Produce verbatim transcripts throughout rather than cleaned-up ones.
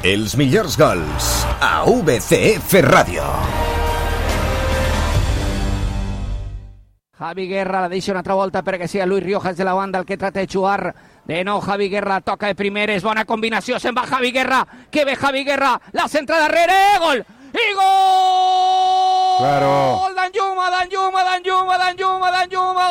Els millors gols a V C F Ràdio. Javi Guerra la deixa una altra volta perquè sia Luis Riojas de la banda el que trata de jugar. De nou Javi Guerra, toca de primeres, bona combinació, se'n va Javi Guerra, que ve Javi Guerra, la centra darrere, gol! I gol! Claro. Gol d'Anjuma, d'Anjuma, d'Anjuma, d'Anjuma, d'Anjuma,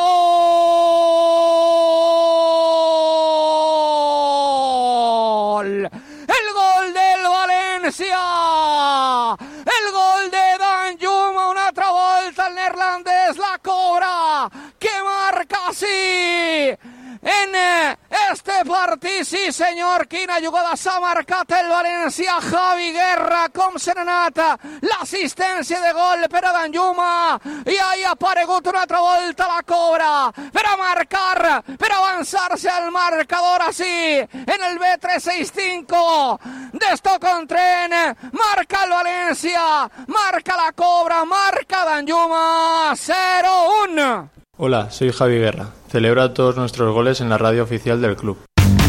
gol! El gol del València! El gol de d'Anjuma, una altra volta el neerlandès la cobra, que marca sí! En este partit, sí senyor, quina jugada s'ha marcat el València, Javi Guerra, com se n'ha anat l'assistència de gol per a Danjuma, i ahí ha aparegut una altra volta la cobra per a marcar, per avançar-se al marcador així, en el B tres seis cinco de Stoke-on-Trent, marca el València, marca la cobra, marca Danjuma, cero uno. Hola, soy Javi Guerra. Celebra todos nuestros goles en la radio oficial del club.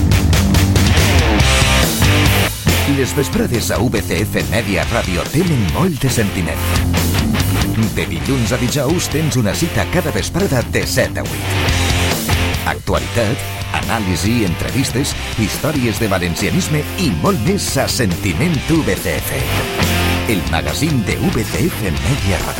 Les vesprades a V C F Media Ràdio tenen molt de sentiment. De dilluns a dijous tens una cita cada vesprada de set a vuit. Actualitat, anàlisi, entrevistes, històries de valencianisme i molt més a Sentiment V C F. El magazín de V C F Media Ràdio.